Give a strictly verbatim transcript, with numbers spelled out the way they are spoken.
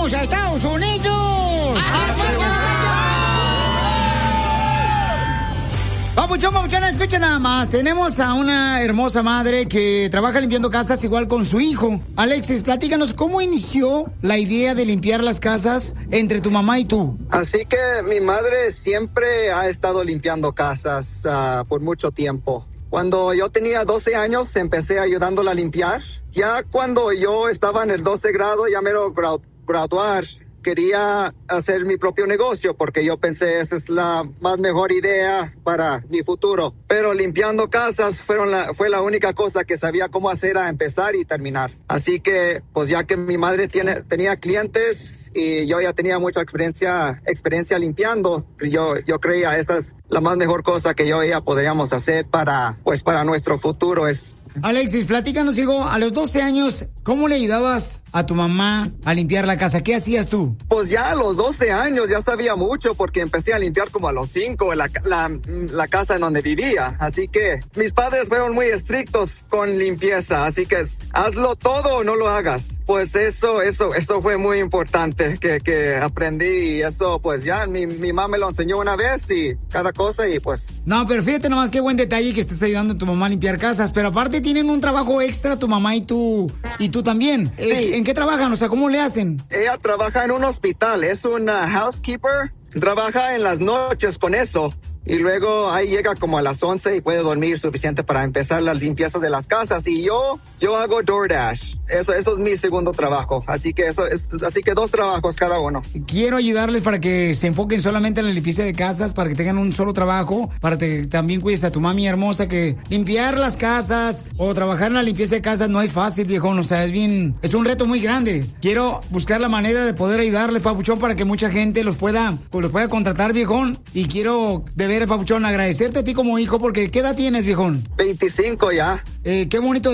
¡Vamos a Estados Unidos! Papuchón, papuchón, escuchen nada más. Tenemos a una hermosa madre que trabaja limpiando casas igual con su hijo. Alexis, platícanos, ¿cómo inició la idea de limpiar las casas entre tu mamá y tú? Así que mi madre siempre ha estado limpiando casas uh, por mucho tiempo. Cuando yo tenía doce años, empecé ayudándola a limpiar. Ya cuando yo estaba en el doce grado, ya me lo gra- graduar. Quería hacer mi propio negocio porque yo pensé esa es la más mejor idea para mi futuro. Pero limpiando casas fueron la, fue la única cosa que sabía cómo hacer a empezar y terminar. Así que, pues ya que mi madre tiene, tenía clientes y yo ya tenía mucha experiencia, experiencia limpiando, yo, yo creía esa es la más mejor cosa que yo y ella podríamos hacer para, pues para nuestro futuro. Es Alexis, platícanos, hijo, a los doce años, ¿cómo le ayudabas a tu mamá a limpiar la casa? ¿Qué hacías tú? Pues ya a los doce años ya sabía mucho porque empecé a limpiar como a los cinco la, la, la casa en donde vivía. Así que mis padres fueron muy estrictos con limpieza, así que hazlo todo o no lo hagas. Pues eso, eso, eso fue muy importante que, que aprendí y eso pues ya mi, mi mamá me lo enseñó una vez y cada cosa y pues... No, pero fíjate nomás qué buen detalle que estés ayudando a tu mamá a limpiar casas, pero aparte tienen un trabajo extra tu mamá y tú y tú también. Sí. ¿En qué trabajan? O sea, ¿cómo le hacen? Ella trabaja en un hospital, es una housekeeper, trabaja en las noches con eso. Y luego ahí llega como a las once y puede dormir suficiente para empezar las limpiezas de las casas. Y yo, yo hago DoorDash. Eso, eso es mi segundo trabajo. Así que eso es, así que dos trabajos cada uno. Quiero ayudarles para que se enfoquen solamente en la limpieza de casas, para que tengan un solo trabajo, para que también cuides a tu mami hermosa, que limpiar las casas o trabajar en la limpieza de casas no es fácil, viejón. O sea, es bien, es un reto muy grande. Quiero buscar la manera de poder ayudarles, papuchón, para que mucha gente los pueda, los pueda contratar, viejón. Y quiero, de ver, papuchón, agradecerte a ti como hijo, porque ¿qué edad tienes, viejón? veinticinco ya. Eh, qué bonito